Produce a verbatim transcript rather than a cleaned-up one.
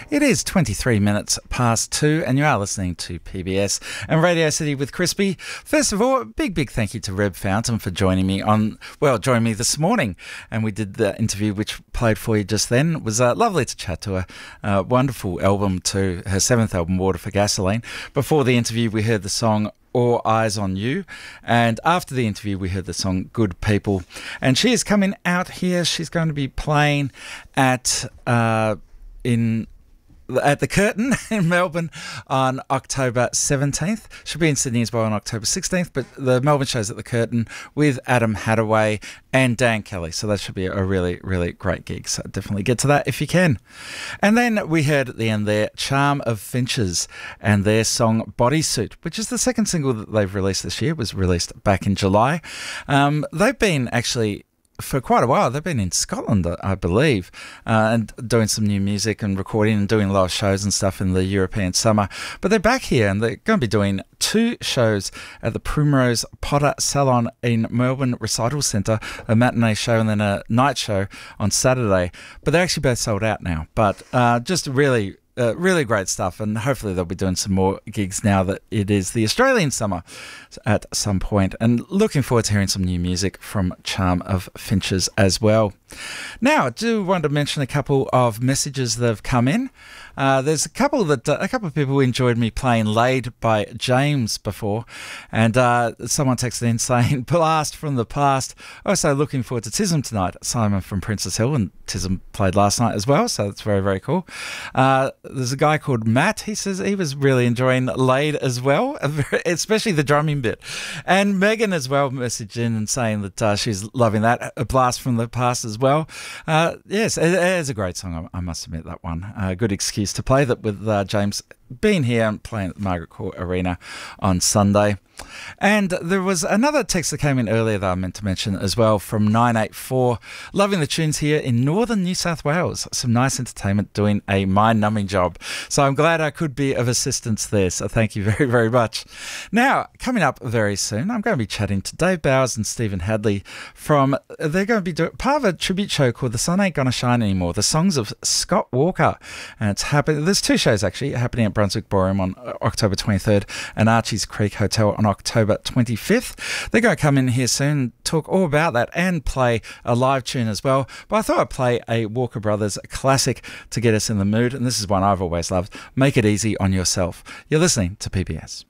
It is twenty-three minutes past two, and you are listening to P B S and Radio City with Crispy. First of all, a big, big thank you to Reb Fountain for joining me on, well, joining me this morning. And we did the interview which played for you just then. It was uh, lovely to chat to her. Uh, wonderful album too, her seventh album, Water for Gasoline. Before the interview, we heard the song All Eyes on You, and after the interview we heard the song Good People, and she is coming out here. She's going to be playing at uh, in at the Curtin in Melbourne on October seventeenth. She'll be in Sydney as well on October sixteenth, but the Melbourne show's at the Curtin with Adam Hadaway and Dan Kelly, so that should be a really, really great gig, so definitely get to that if you can. And then we heard at the end there Charm of Finches and their song Bodysuit, which is the second single that they've released this year. It was released back in July. Um, they've been actually for quite a while. They've been in Scotland, I believe, uh, and doing some new music and recording and doing a lot of shows and stuff in the European summer. But they're back here and they're going to be doing two shows at the Primrose Potter Salon in Melbourne Recital Centre, a matinee show and then a night show on Saturday. But they're actually both sold out now. But uh, just really... Uh, really great stuff, and hopefully they'll be doing some more gigs now that it is the Australian summer at some point, and looking forward to hearing some new music from Charm of Finches as well. Now, I do want to mention a couple of messages that have come in. Uh, there's a couple that uh, a couple of people enjoyed me playing Laid by James before, and uh, someone texted in saying blast from the past. Also looking forward to Tism tonight. Simon from Princess Hill, and Tism played last night as well, so that's very, very cool. Uh, there's a guy called Matt. He says he was really enjoying Laid as well, especially the drumming bit. And Megan as well messaged in and saying that uh, she's loving that. A blast from the past as well. Uh, yes, it, it is a great song, I, I must admit, that one. A uh, good excuse to play that with uh, James being here and playing at the Margaret Court Arena on Sunday. And there was another text that came in earlier that I meant to mention as well from nine eight four. Loving the tunes here in northern New South Wales. Some nice entertainment, doing a mind-numbing job. So I'm glad I could be of assistance there. So thank you very, very much. Now, coming up very soon, I'm going to be chatting to Dave Bowers and Stephen Hadley from, they're going to be doing part of a tribute show called The Sun Ain't Gonna Shine Anymore, the songs of Scott Walker. And it's happening, there's two shows actually happening at Brunswick Ballroom on October twenty-third and Archie's Creek Hotel on October twenty-fifth. They're going to come in here soon, talk all about that and play a live tune as well. But I thought I'd play a Walker Brothers classic to get us in the mood, and this is one I've always loved. Make It Easy on Yourself. You're listening to P B S.